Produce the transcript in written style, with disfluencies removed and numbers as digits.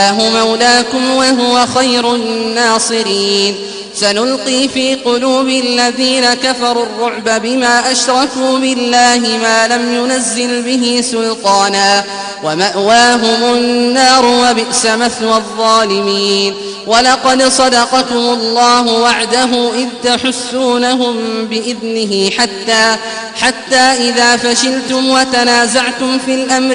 مولاكم وهو خير الناصرين. سنلقي في قلوب الذين كفروا الرعب بما أشركوا بالله ما لم ينزل به سلطانا ومأواهم النار وبئس مثوى الظالمين. ولقد صدقكم الله وعده إذ تحسونهم بإذنه حتى إذا فشلتم وتنازعتم في الأمر